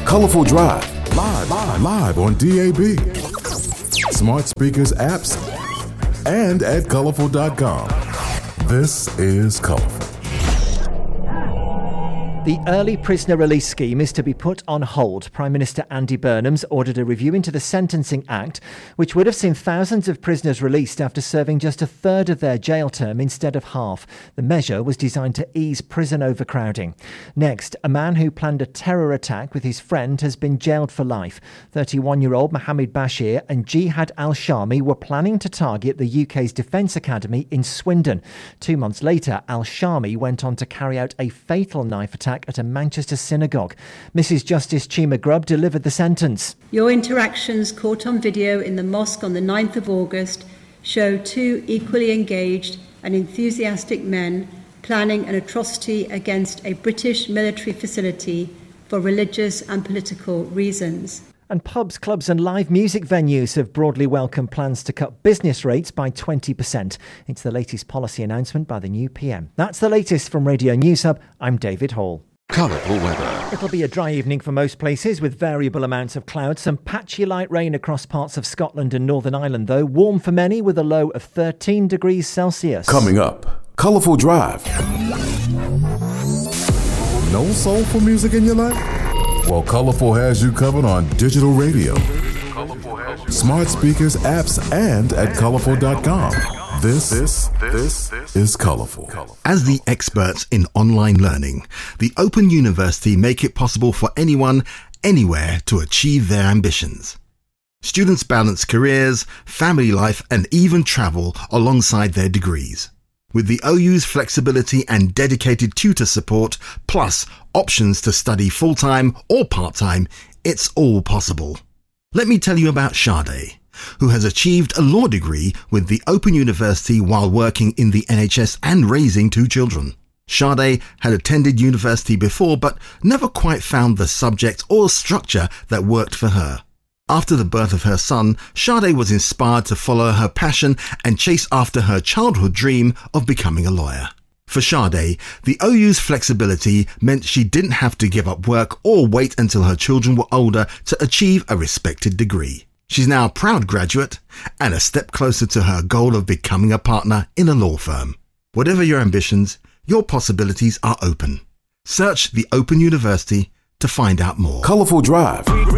Colorful Drive. Live on DAB. Smart speakers, apps, and at colorful.com. This is Colorful. The early prisoner release scheme is to be put on hold. Prime Minister Andy Burnham's ordered a review into the Sentencing Act, which would have seen thousands of prisoners released after serving just a third of their jail term instead of half. The measure was designed to ease prison overcrowding. Next, a man who planned a terror attack with his friend has been jailed for life. 31-year-old Mohammed Bashir and Jihad al-Shami were planning to target the UK's Defence Academy in Swindon. 2 months later, al-Shami went on to carry out a fatal knife attack at a Manchester synagogue. Mrs Justice Chima Grubb delivered the sentence. Your interactions caught on video in the mosque on the 9th of August show two equally engaged and enthusiastic men planning an atrocity against a British military facility for religious and political reasons. And pubs, clubs and live music venues have broadly welcomed plans to cut business rates by 20%. It's the latest policy announcement by the new PM. That's the latest from Radio News Hub. I'm David Hall. Colourful weather. It'll be a dry evening for most places with variable amounts of clouds. Some patchy light rain across parts of Scotland and Northern Ireland, though. Warm for many with a low of 13 degrees Celsius. Coming up, Colourful Drive. No soulful music in your life? Well, Colorful has you covered on digital radio, smart speakers, apps, and at colorful.com. This is Colorful. As the experts in online learning, the Open University make it possible for anyone, anywhere to achieve their ambitions. Students balance careers, family life, and even travel alongside their degrees. With the OU's flexibility and dedicated tutor support, plus options to study full-time or part-time, it's all possible. Let me tell you about Sade, who has achieved a law degree with the Open University while working in the NHS and raising 2 children. Sade had attended university before but never quite found the subject or structure that worked for her. After the birth of her son, Sade was inspired to follow her passion and chase after her childhood dream of becoming a lawyer. For Sade, the OU's flexibility meant she didn't have to give up work or wait until her children were older to achieve a respected degree. She's now a proud graduate and a step closer to her goal of becoming a partner in a law firm. Whatever your ambitions, your possibilities are open. Search the Open University to find out more. Colourful Drive.